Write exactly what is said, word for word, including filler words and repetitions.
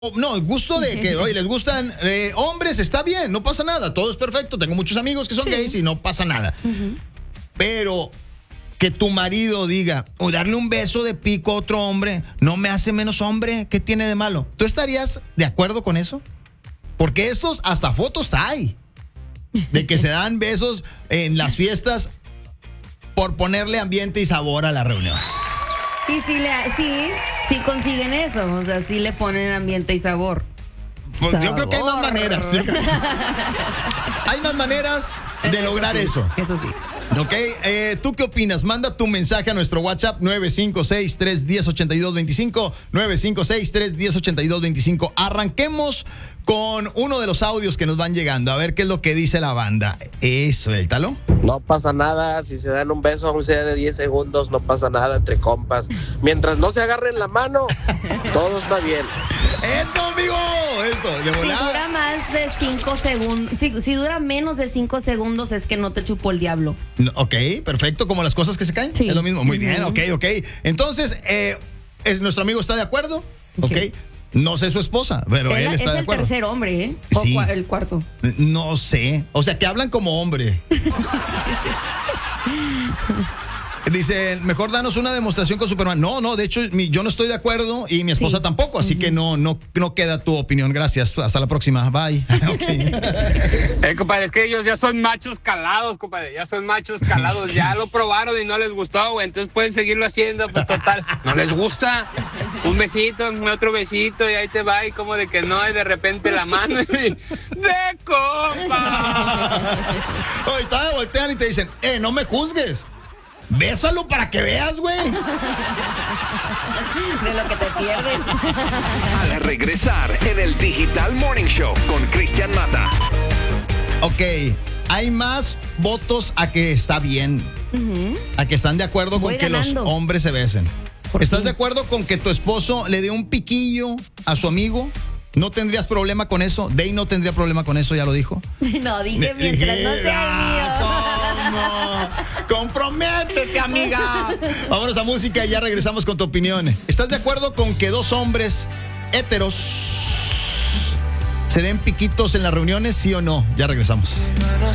No, el gusto de que, oye, les gustan eh, hombres, está bien, no pasa nada, todo es perfecto. Tengo muchos amigos que son sí. gays y no pasa nada. Uh-huh. Pero que tu marido diga, o darle un beso de pico a otro hombre, no me hace menos hombre. ¿Qué tiene de malo? ¿Tú estarías de acuerdo con eso? Porque estos hasta fotos hay de que se dan besos en las fiestas por ponerle ambiente y sabor a la reunión. Y si le, sí, sí consiguen eso, o sea, sí le ponen ambiente y sabor. Pues sabor. Yo creo que hay más maneras. Hay más maneras de lograr eso. Sí, eso. Eso sí. Ok, eh, ¿tú qué opinas? Manda tu mensaje a nuestro WhatsApp nueve cinco seis, tres uno cero, ocho dos dos cinco, nueve cinco seis, tres uno cero, ocho dos dos cinco. Arranquemos con uno de los audios que nos van llegando, a ver qué es lo que dice la banda. Eso, el talón. No pasa nada, si se dan un beso, aunque sea de diez segundos, no pasa nada entre compas. Mientras no se agarren la mano, todo está bien. Eso, amigo, eso, de volada. Si dura más de cinco segundos, si, si dura menos de cinco segundos, es que no te chupó el diablo. No, ok, perfecto, como las cosas que se caen. Sí. Es lo mismo, muy uh-huh. bien, ok, ok. Entonces, eh, ¿es, ¿nuestro amigo está de acuerdo? Ok. Sí. No sé su esposa, pero él, él está es de acuerdo. Es el tercer hombre, ¿eh? O sí. cua- el cuarto. No sé. O sea, que hablan como hombre. Dice, mejor danos una demostración con Superman. No, no, de hecho, mi, yo no estoy de acuerdo y mi esposa sí. tampoco, así uh-huh. que no, no, no queda tu opinión. Gracias. Hasta la próxima. Bye. Okay. Eh, compadre, es que ellos ya son machos calados, compadre. Ya son machos calados. Ya lo probaron y no les gustó, güey. Entonces pueden seguirlo haciendo, pues total. No les gusta. Un besito, otro besito y ahí te va. Y como de que no, y de repente la mano. Y, ¡de compa! Oye, todavía voltean y te dicen, eh, no me juzgues. Bésalo para que veas, güey. De lo que te pierdes. Al regresar en el Digital Morning Show con Cristian Mata. Ok, hay más votos a que está bien. Uh-huh. A que están de acuerdo Voy con ganando. Que los hombres se besen. ¿Estás qué? De acuerdo con que tu esposo le dé un piquillo a su amigo? ¿No tendrías problema con eso? Day no tendría problema con eso, ya lo dijo. No, dije mientras dije, no sea mío. ¿Cómo? Comprométete, amiga. Vámonos a música y ya regresamos con tu opinión. ¿Estás de acuerdo con que dos hombres héteros se den piquitos en las reuniones, sí o no? Ya regresamos.